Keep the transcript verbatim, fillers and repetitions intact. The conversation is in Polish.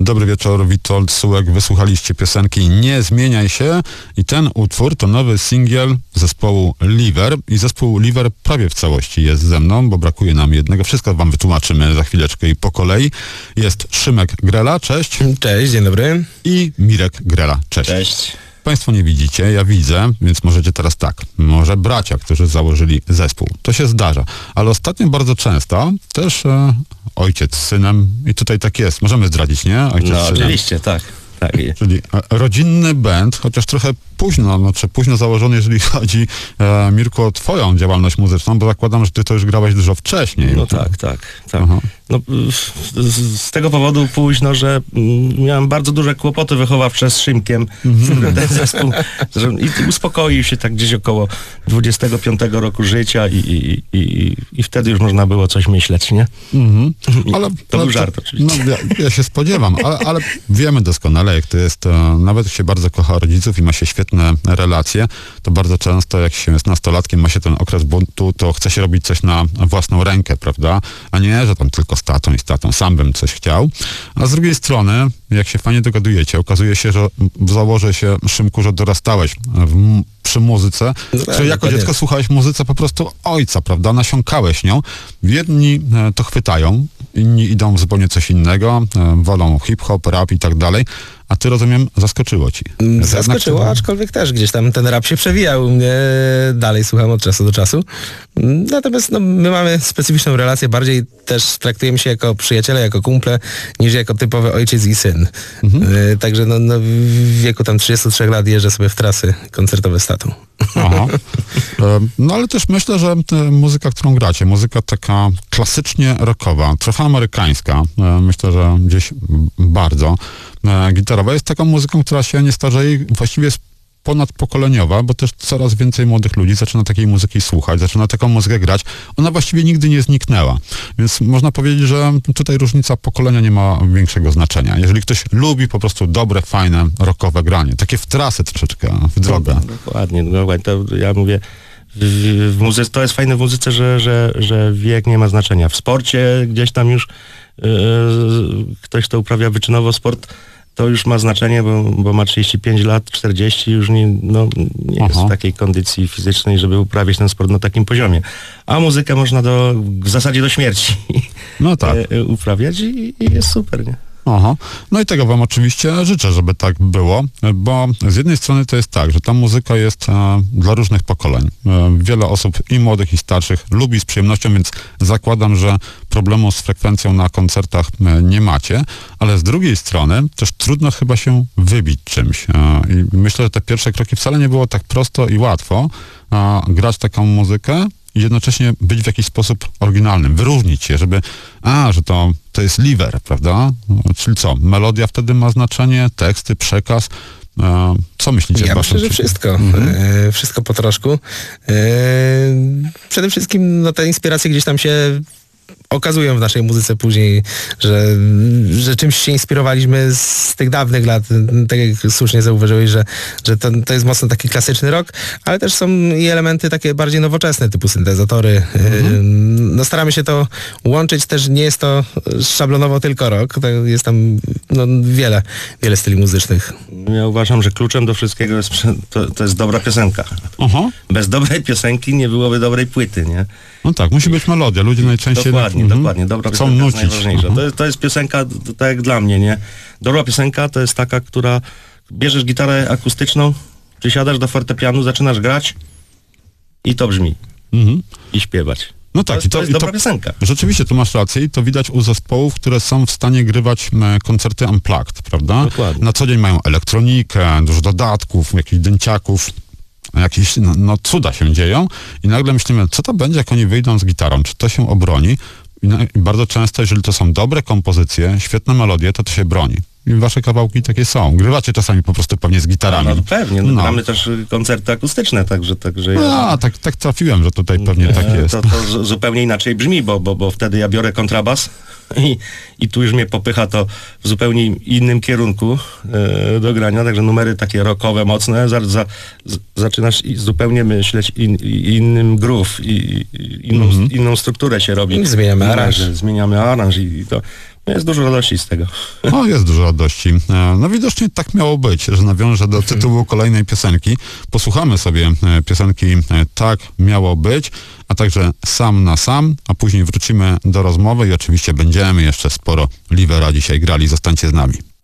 Dobry wieczór, Witold Sułek. Wysłuchaliście piosenki Nie zmieniaj się i ten utwór to nowy singiel zespołu Liver i zespół Liver prawie w całości jest ze mną, bo brakuje nam jednego. Wszystko wam wytłumaczymy za chwileczkę i po kolei. Jest Szymek Grela, cześć. Cześć, dzień dobry. I Mirek Grela, cześć. Cześć. Państwo nie widzicie, ja widzę, więc możecie teraz tak, może bracia, którzy założyli zespół. To się zdarza, ale ostatnio bardzo często też e, ojciec z synem i tutaj tak jest. Możemy zdradzić, nie? Ojciec No z synem. oczywiście, tak. tak. Czyli e, rodzinny band, chociaż trochę późno, znaczy późno założony, jeżeli chodzi, e, Mirku, o twoją działalność muzyczną, bo zakładam, że ty to już grałeś dużo wcześniej. No tak, tak, tak. Aha. No, z, z tego powodu późno, że mm, miałem bardzo duże kłopoty wychowawcze z Szymkiem, mm-hmm. ten zespół, że, i uspokoił się tak gdzieś około dwudziestego piątego roku życia i, i, i, i wtedy już można było coś myśleć, nie? Mm-hmm. Ale, to ale był żart oczywiście. No, ja, ja się spodziewam, ale, ale wiemy doskonale, jak to jest, e, nawet się bardzo kocha rodziców i ma się świetne relacje, to bardzo często jak się jest nastolatkiem, ma się ten okres buntu, to chce się robić coś na własną rękę, prawda? A nie, że tam tylko z tatą i z tatą, sam bym coś chciał. A z drugiej strony, jak się fajnie dogadujecie, okazuje się, że założę się, Szymku, że dorastałeś w, przy muzyce, no tak, że jako dziecko słuchałeś muzyce po prostu ojca, prawda? Nasiąkałeś nią. Jedni e, to chwytają, inni idą w zupełnie coś innego, e, wolą hip-hop, rap i tak dalej. A ty, rozumiem, zaskoczyło ci. Zaskoczyło, Jednak... aczkolwiek też gdzieś tam ten rap się przewijał. Mnie dalej słucham od czasu do czasu. Natomiast no, my mamy specyficzną relację, bardziej też traktujemy się jako przyjaciele, jako kumple, niż jako typowy ojciec i syn. Mhm. Także no, no, w wieku tam trzydziestu trzech lat jeżdżę sobie w trasy koncertowe z tatą. Aha. No ale też myślę, że muzyka, którą gracie, muzyka taka klasycznie rockowa, trochę amerykańska, myślę, że gdzieś bardzo gitarowa, jest taką muzyką, która się nie starzeje, właściwie jest ponadpokoleniowa, bo też coraz więcej młodych ludzi zaczyna takiej muzyki słuchać, zaczyna taką muzykę grać. Ona właściwie nigdy nie zniknęła. Więc można powiedzieć, że tutaj różnica pokolenia nie ma większego znaczenia. Jeżeli ktoś lubi po prostu dobre, fajne, rockowe granie, takie w trasy troszeczkę, w drogę. No, dokładnie, dokładnie. To ja mówię, w, w muzyce, to jest fajne w muzyce, że, że, że wiek nie ma znaczenia. W sporcie gdzieś tam już yy, ktoś, kto uprawia wyczynowo sport, to już ma znaczenie, bo, bo ma trzydzieści pięć lat, czterdzieści, już nie, no, nie jest w takiej kondycji fizycznej, żeby uprawiać ten sport na takim poziomie. A muzykę można do, w zasadzie do śmierci no tak. uprawiać i, i jest super, nie? Aha. No i tego wam oczywiście życzę, żeby tak było, bo z jednej strony to jest tak, że ta muzyka jest e, dla różnych pokoleń. E, wiele osób i młodych, i starszych lubi z przyjemnością, więc zakładam, że problemu z frekwencją na koncertach e, nie macie, ale z drugiej strony też trudno chyba się wybić czymś. E, I myślę, że te pierwsze kroki wcale nie było tak prosto i łatwo e, grać taką muzykę i jednocześnie być w jakiś sposób oryginalnym, wyróżnić się, żeby, a, że to, to jest Liver, prawda? Czyli co, melodia wtedy ma znaczenie, teksty, przekaz. E, co myślicie? Ja myślę, że wszystko. Mhm. E, wszystko po troszku. E, przede wszystkim no, te inspiracje gdzieś tam się okazują w naszej muzyce później, że, że czymś się inspirowaliśmy z tych dawnych lat. Tak jak słusznie zauważyłeś, że, że to, to jest mocno taki klasyczny rock, ale też są i elementy takie bardziej nowoczesne, typu syntezatory. Mhm. No staramy się to łączyć, też nie jest to szablonowo tylko rock, to jest tam no, wiele, wiele styli muzycznych. Ja uważam, że kluczem do wszystkiego jest, to, to jest dobra piosenka. Aha. Bez dobrej piosenki nie byłoby dobrej płyty, nie? No tak, musi być melodia. Ludzie najczęściej... Dokładnie, mhm. dokładnie. Dobra Chcą piosenka nucić. jest najważniejsza. To jest, to jest piosenka, to, tak jak dla mnie, nie? Dobra piosenka to jest taka, która... Bierzesz gitarę akustyczną, przysiadasz do fortepianu, zaczynasz grać i to brzmi. Mhm. I śpiewać. No tak, to jest, i to, to jest i to, dobra piosenka. Rzeczywiście, tu masz rację i to widać u zespołów, które są w stanie grywać e, koncerty unplugged, prawda? Dokładnie. Na co dzień mają elektronikę, dużo dodatków, jakichś dęciaków, jakieś no, no cuda się dzieją i nagle myślimy, co to będzie, jak oni wyjdą z gitarą, czy to się obroni? I, na, i bardzo często, jeżeli to są dobre kompozycje, świetne melodie, to to się broni. I wasze kawałki takie są. Grywacie czasami po prostu pewnie z gitarami. No, no pewnie, no, no. Mamy też koncerty akustyczne, także... także no, ja... a, tak, tak trafiłem, że tutaj pewnie tak jest. To, to zupełnie inaczej brzmi, bo, bo, bo wtedy ja biorę kontrabas i, i tu już mnie popycha to w zupełnie innym kierunku e, do grania, także numery takie rockowe, mocne, za, za, z, zaczynasz zupełnie myśleć in, innym groove i, i inną, mm-hmm. inną strukturę się robi. I zmieniamy aranż. Zmieniamy aranż i, i to Jest dużo radości z tego. O, jest dużo radości. E, No widocznie tak miało być, że nawiążę do tytułu kolejnej piosenki. Posłuchamy sobie e, piosenki e, Tak miało być, a także Sam na sam, a później wrócimy do rozmowy i oczywiście będziemy jeszcze sporo Livera dzisiaj grali. Zostańcie z nami.